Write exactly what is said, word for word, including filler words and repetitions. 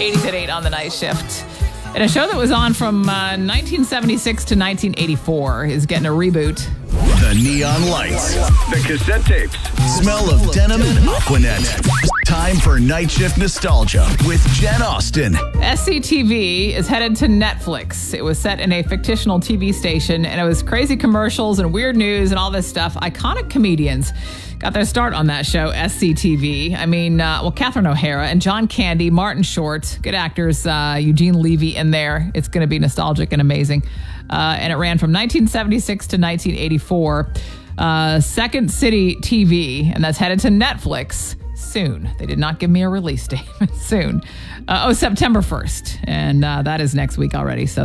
eighties at eight on the night shift. And a show that was on from uh, nineteen seventy-six to nineteen eighty-four is getting a reboot. The neon lights. The cassette tapes. Smell of denim and Aquanet. Time for Night Shift Nostalgia with Jen Austen. S C T V is headed to Netflix. It was set in a fictional T V station, and it was crazy commercials and weird news and all this stuff. Iconic comedians got their start on that show, S C T V. I mean, uh, well, Catherine O'Hara and John Candy, Martin Short, good actors, uh, Eugene Levy in there. It's going to be nostalgic and amazing. Uh, and it ran from nineteen seventy-six to nineteen eighty-four. Uh, Second City T V, and that's headed to Netflix soon. They did not give me a release date. Soon. Uh, oh, September first. And uh, that is next week already. So